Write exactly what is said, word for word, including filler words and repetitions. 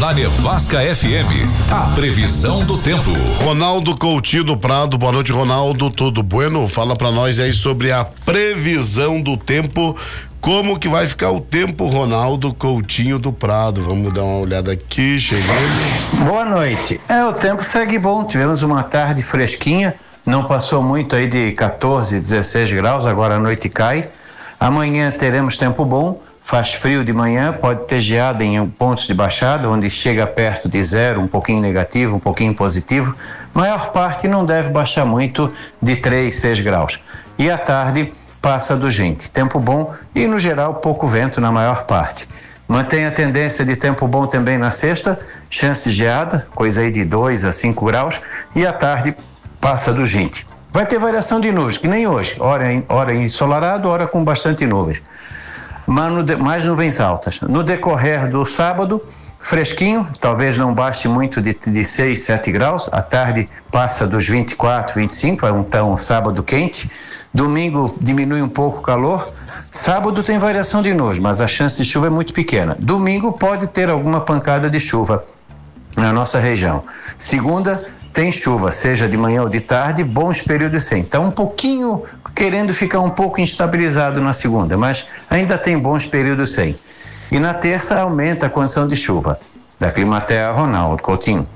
Na Nevasca F M, a previsão do tempo. Ronaldo Coutinho do Prado, boa noite, Ronaldo, tudo bueno? Fala pra nós aí sobre a previsão do tempo. Como que vai ficar o tempo, Ronaldo Coutinho do Prado? Vamos dar uma olhada aqui, chegando. Boa noite. É, o tempo segue bom, tivemos uma tarde fresquinha, não passou muito aí de quatorze, dezesseis graus, agora a noite cai. Amanhã teremos tempo bom, faz frio de manhã, pode ter geada em pontos de baixada, onde chega perto de zero, um pouquinho negativo, um pouquinho positivo. Maior parte não deve baixar muito de três, seis graus. E à tarde passa do gente. Tempo bom e, no geral, pouco vento na maior parte. Mantém a tendência de tempo bom também na sexta, chance de geada, coisa aí de dois a cinco graus, e à tarde passa do gente. Vai ter variação de nuvens, que nem hoje, hora, hora ensolarado, hora com bastante nuvens. Mas no de, mais nuvens altas. No decorrer do sábado, fresquinho, talvez não baixe muito de, de seis, sete graus, à tarde passa dos vinte e quatro, vinte e cinco, é um, então, um sábado quente. Domingo diminui um pouco o calor. Sábado tem variação de nuvens, mas a chance de chuva é muito pequena. Domingo pode ter alguma pancada de chuva na nossa região. Segunda tem chuva, seja de manhã ou de tarde, bons períodos sem. Então um pouquinho querendo ficar um pouco instabilizado na segunda, mas ainda tem bons períodos sem. E na terça aumenta a condição de chuva. Da Climaterra, Ronaldo Coutinho.